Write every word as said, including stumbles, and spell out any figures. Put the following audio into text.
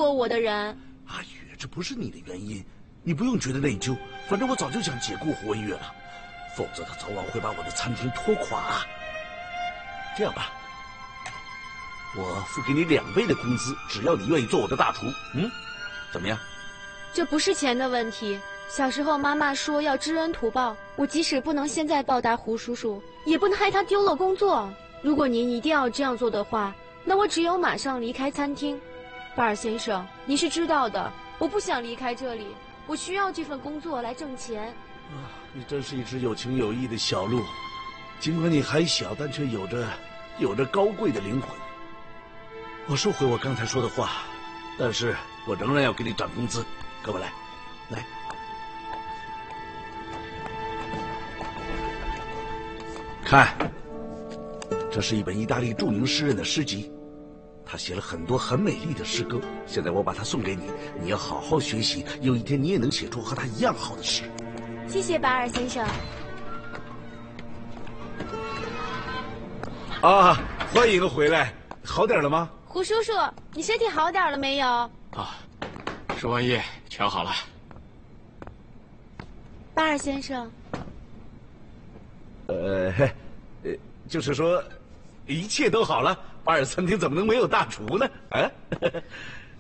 过我的人。 阿宇，这不是你的原因，你不用觉得内疚。反正我早就想解雇胡文月了，否则他早晚会把我的餐厅拖垮。这样吧，我付给你两倍的工资，只要你愿意做我的大厨。嗯，怎么样？ 这不是钱的问题。小时候妈妈说要知恩图报，我即使不能现在报答胡叔叔，也不能害他丢了工作。如果您一定要这样做的话，那我只有马上离开餐厅。巴尔先生，你是知道的，我不想离开这里，我需要这份工作来挣钱。 啊，你真是一只有情有义的小鹿，尽管你还小，但却有着有着高贵的灵魂。我收回我刚才说的话，但是我仍然要给你涨工资。跟我来，来。看，这是一本意大利著名诗人的诗集，他写了很多很美丽的诗歌。现在我把它送给你，你要好好学习，有一天你也能写出和他一样好的诗。 谢谢巴尔先生。 啊，欢迎回来，好点了吗？ 胡叔叔，你身体好点了没有？ 啊，输完液全好了。 巴尔先生。 呃，呃，就是说，一切都好了。巴尔餐厅怎么能没有大厨呢？啊，